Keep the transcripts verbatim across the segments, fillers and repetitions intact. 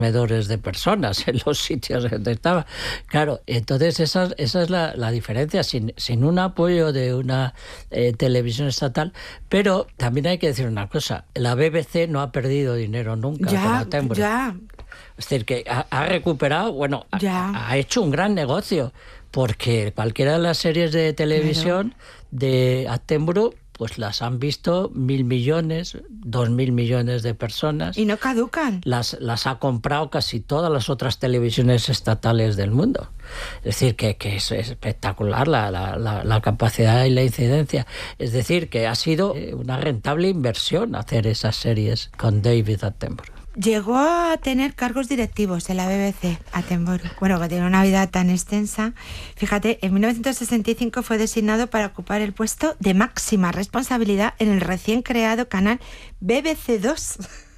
comedores de personas en los sitios donde estaba. Claro, entonces esa, esa es la, la diferencia, sin, sin un apoyo de una eh, televisión estatal. Pero también hay que decir una cosa, la B B C no ha perdido dinero nunca ya, con Attenborough. Ya. Es decir, que ha, ha recuperado, bueno, ya. ha, ha hecho un gran negocio, porque cualquiera de las series de televisión claro. de Attenborough pues las han visto mil millones, dos mil millones de personas. Y no caducan. Las, las ha comprado casi todas las otras televisiones estatales del mundo. Es decir, que, que es espectacular la, la, la, la capacidad y la incidencia. Es decir, que ha sido una rentable inversión hacer esas series con David Attenborough. Llegó a tener cargos directivos en la B B C, Attenborough. Bueno, que tiene una vida tan extensa. Fíjate, en mil novecientos sesenta y cinco fue designado para ocupar el puesto de máxima responsabilidad en el recién creado canal B B C dos.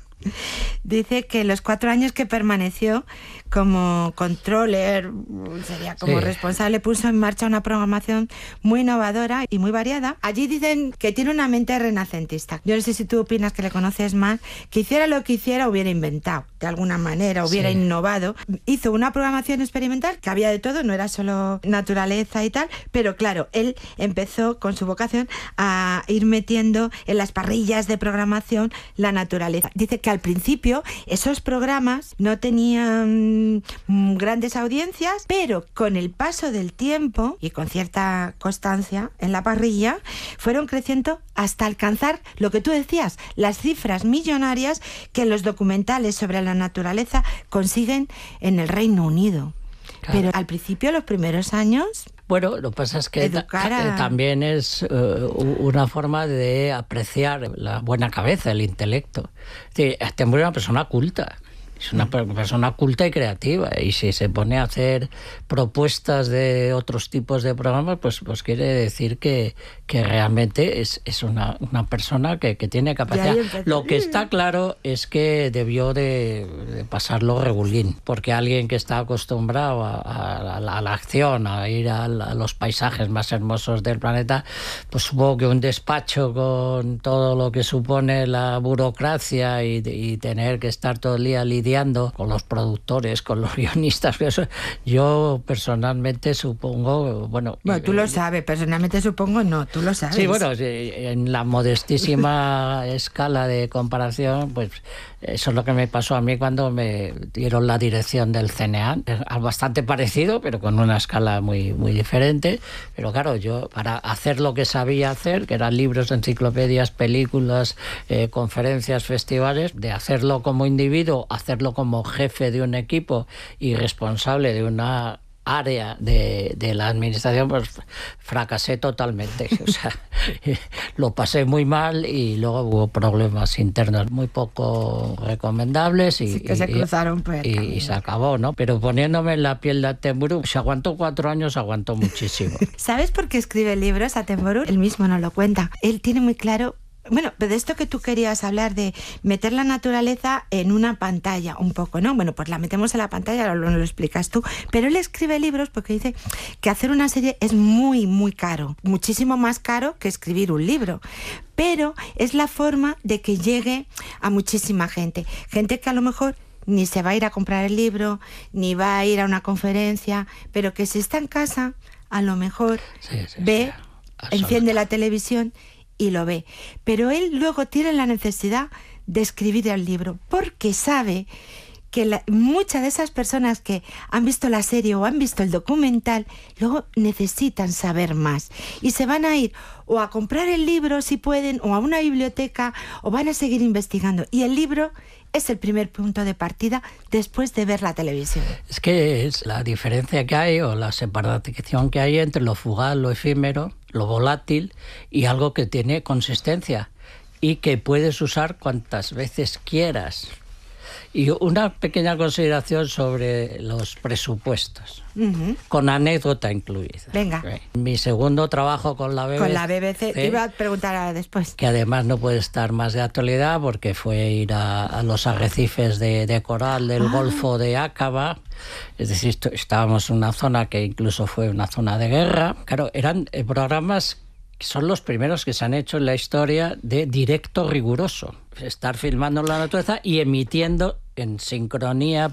Dice que los cuatro años que permaneció como controller, sería como sí. responsable, puso en marcha una programación muy innovadora y muy variada. Allí dicen que tiene una mente renacentista. Yo no sé si tú opinas, que le conoces más, que hiciera lo que hiciera, hubiera inventado, de alguna manera, hubiera sí. innovado. Hizo una programación experimental que había de todo, no era solo naturaleza y tal, pero claro, él empezó con su vocación a ir metiendo en las parrillas de programación la naturaleza. Dice que al principio esos programas no tenían grandes audiencias, pero con el paso del tiempo y con cierta constancia en la parrilla, fueron creciendo hasta alcanzar lo que tú decías, las cifras millonarias que los documentales sobre la naturaleza consiguen en el Reino Unido. Claro. Pero al principio, los primeros años... Bueno, lo que pasa es que ta- a... también es uh, una forma de apreciar la buena cabeza, el intelecto. Es decir, una persona culta. Es una persona culta y creativa, y si se pone a hacer propuestas de otros tipos de programas, pues, pues quiere decir que, que realmente es, es una, una persona que, que tiene capacidad. Lo que está claro es que debió de, de pasarlo regulín, porque alguien que está acostumbrado a, a, a, la, a la acción, a ir a, la, a los paisajes más hermosos del planeta, pues supongo que un despacho con todo lo que supone la burocracia y, y tener que estar todo el día lidiando con los productores, con los guionistas. Eso, yo personalmente supongo, bueno... Bueno, tú lo sabes, personalmente supongo no, tú lo sabes. Sí, bueno, en la modestísima escala de comparación, pues eso es lo que me pasó a mí cuando me dieron la dirección del C N A. Es bastante parecido, pero con una escala muy, muy diferente. Pero claro, yo para hacer lo que sabía hacer, que eran libros, enciclopedias, películas, eh, conferencias, festivales, de hacerlo como individuo, hacerlo como jefe de un equipo y responsable de una área de, de la administración, pues fracasé totalmente. O sea, lo pasé muy mal y luego hubo problemas internos muy poco recomendables y, sí, que se cruzaron pues, y, y se acabó, ¿no? Pero poniéndome en la piel de Attenborough, se aguantó cuatro años, aguantó muchísimo. ¿Sabes por qué escribe libros Attenborough? Él mismo nos lo cuenta. Él tiene muy claro. Bueno, de esto que tú querías hablar, de meter la naturaleza en una pantalla, un poco, ¿no? Bueno, pues la metemos en la pantalla, ahora lo, lo explicas tú. Pero él escribe libros porque dice que hacer una serie es muy, muy caro. Muchísimo más caro que escribir un libro. Pero es la forma de que llegue a muchísima gente. Gente que a lo mejor ni se va a ir a comprar el libro, ni va a ir a una conferencia, pero que si está en casa, a lo mejor sí, sí, ve, sí, enciende la televisión y lo ve. Pero él luego tiene la necesidad de escribir el libro porque sabe que la, muchas de esas personas que han visto la serie o han visto el documental luego necesitan saber más y se van a ir o a comprar el libro si pueden, o a una biblioteca, o van a seguir investigando, y el libro es el primer punto de partida después de ver la televisión. Es que es la diferencia que hay, o la separación que hay entre lo fugaz, lo efímero, lo volátil y algo que tiene consistencia y que puedes usar cuantas veces quieras. Y una pequeña consideración sobre los presupuestos, uh-huh. con anécdota incluida. Venga. Mi segundo trabajo con la B B C. Con la B B C, te iba a preguntar ahora después. Que además no puede estar más de actualidad porque fue ir a, a los arrecifes de, de coral del ah. Golfo de Aqaba. Es decir, estábamos en una zona que incluso fue una zona de guerra. Claro, eran programas que son los primeros que se han hecho en la historia de directo riguroso. Estar filmando la naturaleza y emitiendo en sincronía